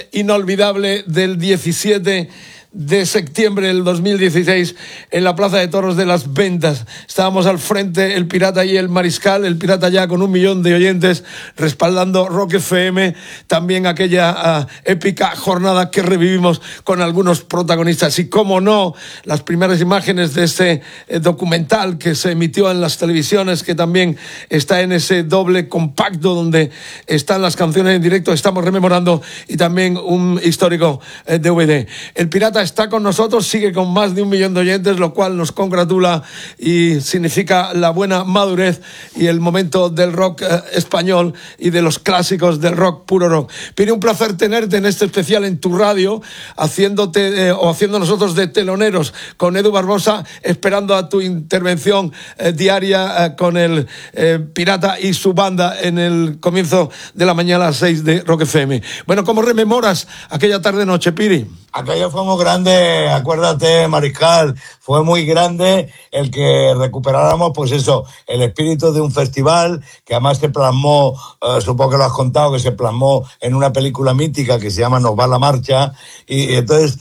inolvidable del 17 de septiembre del 2016 en la Plaza de Toros de las Ventas. Estábamos al frente el Pirata y el Mariscal, el Pirata ya con 1 millón de oyentes respaldando Rock FM, también aquella épica jornada que revivimos con algunos protagonistas y, como no, las primeras imágenes de ese documental que se emitió en las televisiones, que también está en ese doble compacto donde están las canciones en directo, estamos rememorando, y también un histórico DVD. El Pirata está con nosotros, sigue con más de 1 millón de oyentes, lo cual nos congratula y significa la buena madurez y el momento del rock español y de los clásicos del rock, puro rock. Pide un placer tenerte en este especial en tu radio, haciendo nosotros de teloneros con Edu Barbosa, esperando a tu intervención diaria con el Pirata y su banda en el comienzo de la mañana a las 6 de Rock FM. Bueno, ¿cómo rememoras aquella tarde-noche, Piri? Aquello fue muy grande, acuérdate, Mariscal, fue muy grande el que recuperáramos, pues eso, el espíritu de un festival que además se plasmó, supongo que lo has contado, que se plasmó en una película mítica que se llama Nos va la marcha, y entonces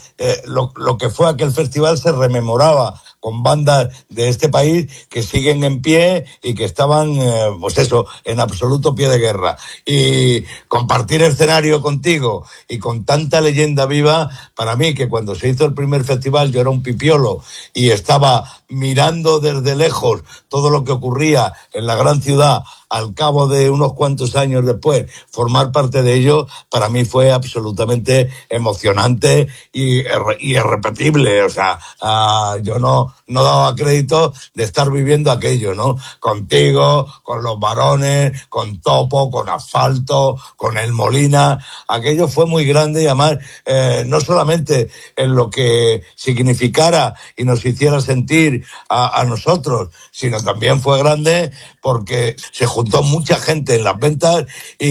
lo que fue aquel festival se rememoraba con bandas de este país que siguen en pie y que estaban, pues eso, en absoluto pie de guerra. Y compartir escenario contigo y con tanta leyenda viva, para mí, que cuando se hizo el primer festival yo era un pipiolo y estaba mirando desde lejos todo lo que ocurría en la gran ciudad, al cabo de unos cuantos años después, formar parte de ello, para mí fue absolutamente emocionante y irrepetible. O sea, yo no daba crédito de estar viviendo aquello, ¿no? Contigo, con los varones, con Topo, con Asfalto, con El Molina. Aquello fue muy grande y además, no solamente en lo que significara y nos hiciera sentir a nosotros, sino también fue grande porque se juntó mucha gente en las ventas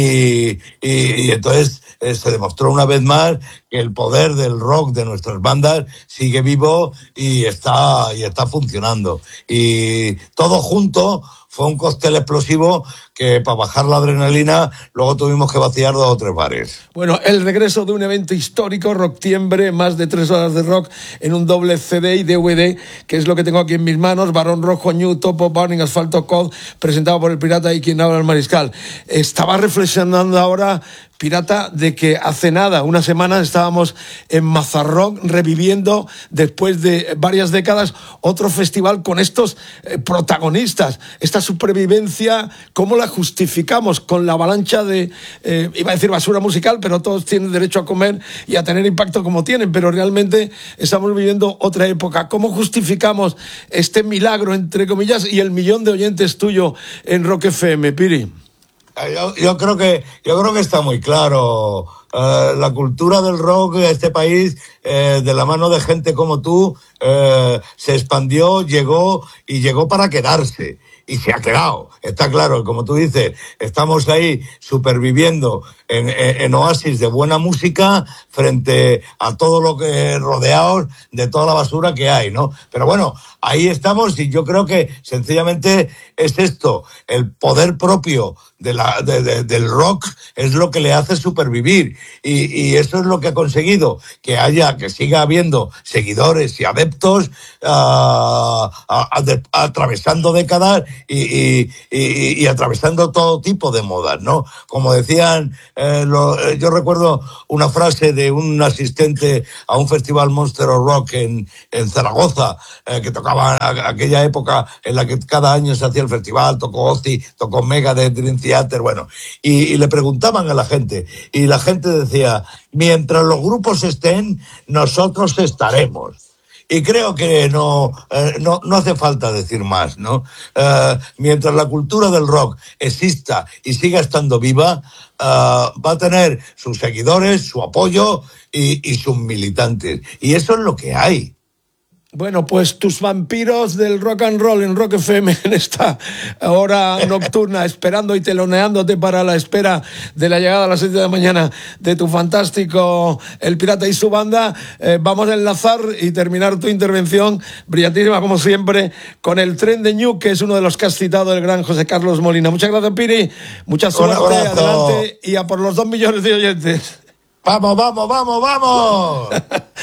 y entonces se demostró una vez más que el poder del rock de nuestras bandas sigue vivo y está funcionando. Y todo junto fue un cóctel explosivo que, para bajar la adrenalina, luego tuvimos que vaciar 2 o 3 bares. Bueno, el regreso de un evento histórico, Rocktiembre, más de 3 horas de rock en un doble CD y DVD, que es lo que tengo aquí en mis manos: Barón Rojo, Ñu, Topo, Burning, Asfalto, Cod, presentado por el Pirata y quien habla, el Mariscal. Estaba reflexionando ahora, Pirata, de que hace nada, unas semanas, estábamos en Mazarrón reviviendo, después de varias décadas, otro festival con estos protagonistas, esta supervivencia. ¿Cómo la justificamos? Con la avalancha de, iba a decir basura musical, pero todos tienen derecho a comer y a tener impacto como tienen, pero realmente estamos viviendo otra época. ¿Cómo justificamos este milagro, entre comillas, y el 1 millón de oyentes tuyo en Rock FM, Piri? Yo creo que está muy claro. La cultura del rock de este país, de la mano de gente como tú, se expandió, llegó para quedarse. Y se ha quedado, está claro, como tú dices, estamos ahí superviviendo en oasis de buena música frente a todo lo que rodeados de toda la basura que hay, ¿no? Pero bueno, ahí estamos y yo creo que sencillamente es esto, el poder propio del rock es lo que le hace supervivir y eso es lo que ha conseguido, que siga habiendo seguidores y adeptos atravesando décadas y atravesando todo tipo de modas, ¿no? Como decían, yo recuerdo una frase de un asistente a un festival Monster of Rock en Zaragoza, que tocaba aquella época en la que cada año se hacía el festival, tocó Ozzy, tocó Megadeth, Dream Theater, bueno, y le preguntaban a la gente, y la gente decía: mientras los grupos estén, nosotros estaremos. Y creo que no hace falta decir más, ¿no? Mientras la cultura del rock exista y siga estando viva, va a tener sus seguidores, su apoyo y sus militantes. Y eso es lo que hay. Bueno, pues tus vampiros del rock and roll en Rock FM en esta hora nocturna, esperando y teloneándote para la espera de la llegada a las 7 de la mañana de tu fantástico El Pirata y su banda. Vamos a enlazar y terminar tu intervención, brillantísima como siempre, con el tren de Ñu, que es uno de los que has citado, el gran José Carlos Molina. Muchas gracias, Piri, mucha suerte, adelante y a por los 2 millones de oyentes. Vamos, vamos, vamos, vamos.